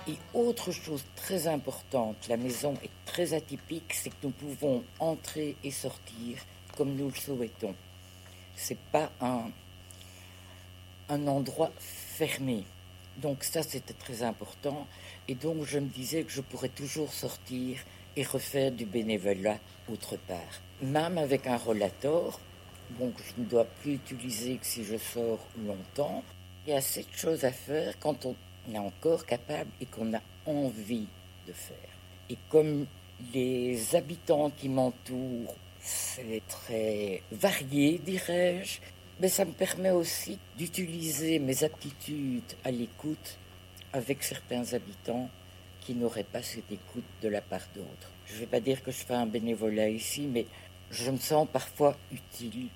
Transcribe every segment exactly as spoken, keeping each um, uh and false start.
Et autre chose très importante, la maison est très atypique, c'est que nous pouvons entrer et sortir comme nous le souhaitons. C'est pas un, un endroit fermé. Donc ça, c'était très important. Et donc, je me disais que je pourrais toujours sortir et refaire du bénévolat autre part. Même avec un rollator, bon, que je ne dois plus utiliser que si je sors longtemps, il y a assez de choses à faire quand on est encore capable et qu'on a envie de faire. Et comme les habitants qui m'entourent, c'est très varié, dirais-je, mais ça me permet aussi d'utiliser mes aptitudes à l'écoute avec certains habitants qui n'auraient pas cette écoute de la part d'autres. Je ne vais pas dire que je fais un bénévolat ici, mais je me sens parfois utile.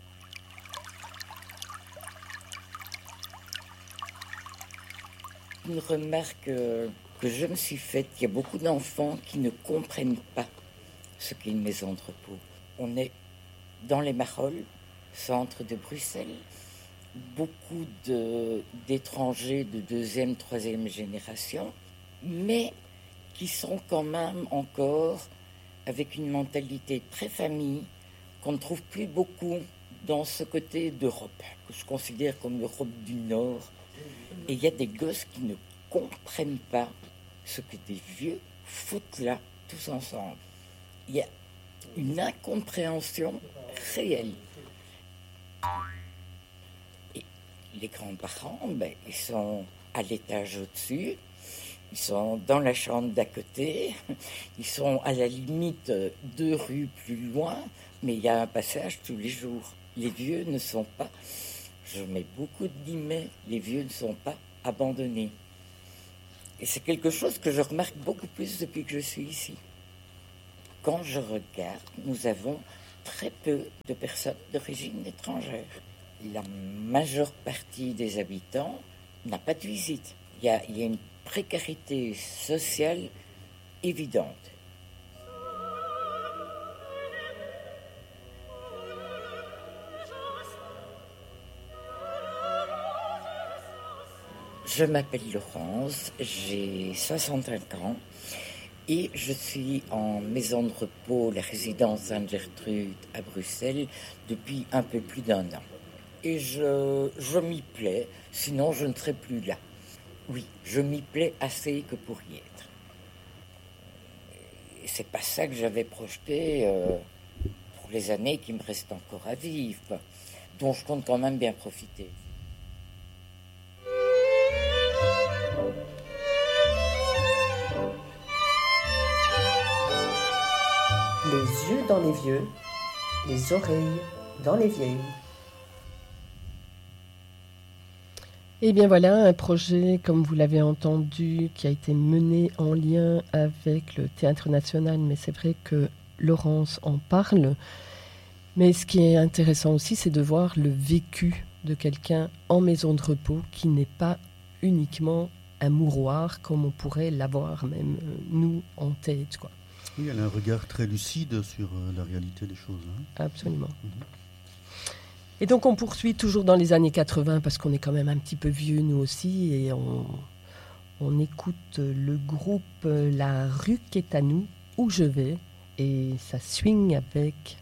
Une remarque que je me suis faite, il y a beaucoup d'enfants qui ne comprennent pas ce qu'est une maison de repos. On est dans les Marolles, centre de Bruxelles, beaucoup de, d'étrangers de deuxième, troisième génération, mais qui sont quand même encore avec une mentalité très famille qu'on ne trouve plus beaucoup dans ce côté d'Europe, que je considère comme l'Europe du Nord. Et il y a des gosses qui ne comprennent pas ce que des vieux foutent là, tous ensemble. Il y a une incompréhension réelle. Et les grands-parents, ben, ils sont à l'étage au-dessus, ils sont dans la chambre d'à côté, ils sont à la limite deux rues plus loin, mais il y a un passage tous les jours. Les vieux ne sont pas, je mets beaucoup de guillemets, les vieux ne sont pas abandonnés. Et c'est quelque chose que je remarque beaucoup plus depuis que je suis ici. Quand je regarde, nous avons très peu de personnes d'origine étrangère. La majeure partie des habitants n'a pas de visite. Il y a, il y a une précarité sociale évidente. Je m'appelle Laurence, j'ai soixante-cinq ans et je suis en maison de repos, la résidence Sainte-Gertrude à Bruxelles, depuis un peu plus d'un an. Et je, je m'y plais, sinon je ne serais plus là. Oui, je m'y plais assez que pour y être. Et c'est pas ça que j'avais projeté euh, pour les années qui me restent encore à vivre, dont je compte quand même bien profiter. Les yeux dans les vieux, les oreilles dans les vieilles. Et bien voilà, un projet, comme vous l'avez entendu, qui a été mené en lien avec le Théâtre National, mais c'est vrai que Laurence en parle. Mais ce qui est intéressant aussi, c'est de voir le vécu de quelqu'un en maison de repos qui n'est pas uniquement un mouroir comme on pourrait l'avoir même euh, nous en tête, quoi. Oui, elle a un regard très lucide sur euh, la réalité des choses. Hein. Absolument. Mm-hmm. Et donc on poursuit toujours dans les années quatre-vingts parce qu'on est quand même un petit peu vieux nous aussi et on, on écoute le groupe La Rue qui est à nous, Où je vais, et ça swing avec